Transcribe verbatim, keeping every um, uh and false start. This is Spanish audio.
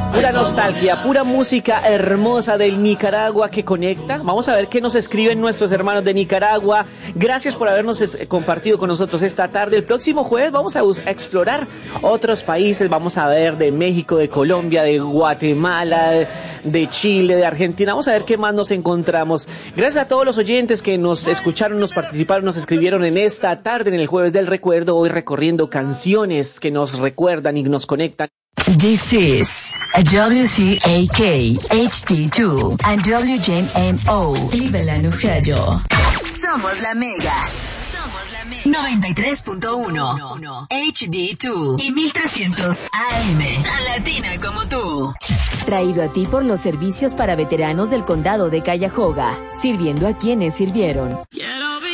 Pura nostalgia, pura música hermosa del Nicaragua que conecta. Vamos a ver qué nos escriben nuestros hermanos de Nicaragua. Gracias por habernos es, compartido con nosotros esta tarde. El próximo jueves vamos a, a explorar otros países. Vamos a ver de México, de Colombia, de Guatemala, de Chile, de Argentina. Vamos a ver qué más nos encontramos. Gracias a todos los oyentes que nos escucharon, nos participaron, nos escribieron en esta tarde, en el Jueves del Recuerdo, hoy recorriendo canciones que nos recuerdan y nos conectan. This is a W C A K H D two and W J M O Cleveland, Ohio. Somos la Mega. Somos la Mega. noventa y tres punto uno H D dos y mil trescientos A M. Tan latina como tú. Traído a ti por los servicios para veteranos del condado de Cuyahoga, sirviendo a quienes sirvieron.